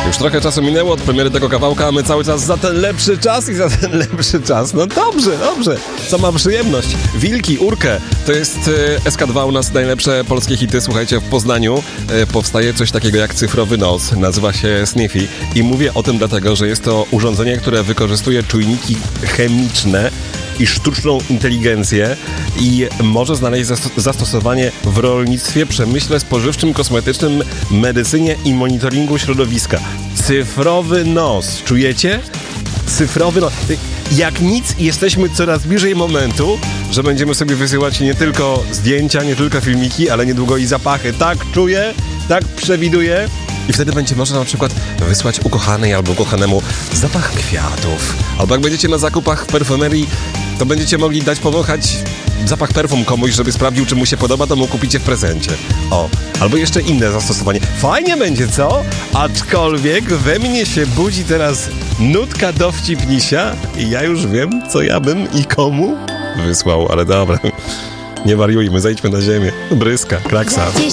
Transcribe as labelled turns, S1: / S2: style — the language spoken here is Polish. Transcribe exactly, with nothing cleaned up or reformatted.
S1: Już trochę czasu minęło od premiery tego kawałka, a my cały czas za ten lepszy czas i za ten lepszy czas. No dobrze, dobrze. Co ma przyjemność. Wilki, Urkę. To jest e, S K dwa u nas najlepsze polskie hity. Słuchajcie, w Poznaniu e, powstaje coś takiego jak cyfrowy nos. Nazywa się Sniffy. I mówię o tym dlatego, że jest to urządzenie, które wykorzystuje czujniki chemiczne i sztuczną inteligencję i może znaleźć zastosowanie w rolnictwie, przemyśle spożywczym, kosmetycznym, medycynie i monitoringu środowiska. Cyfrowy nos. Czujecie? Cyfrowy nos. Jak nic, jesteśmy coraz bliżej momentu, że będziemy sobie wysyłać nie tylko zdjęcia, nie tylko filmiki, ale niedługo i zapachy. Tak czuję, tak przewiduję. I wtedy będzie można na przykład wysłać ukochanej albo ukochanemu zapach kwiatów. Albo jak będziecie na zakupach w perfumerii, to będziecie mogli dać powąchać zapach perfum komuś, żeby sprawdził, czy mu się podoba, to mu kupicie w prezencie. O, albo jeszcze inne zastosowanie. Fajnie będzie, co? Aczkolwiek we mnie się budzi teraz nutka dowcipnisia i ja już wiem, co ja bym i komu wysłał, ale dobra. Nie wariujmy, zejdźmy na ziemię. Bryska, kraksa.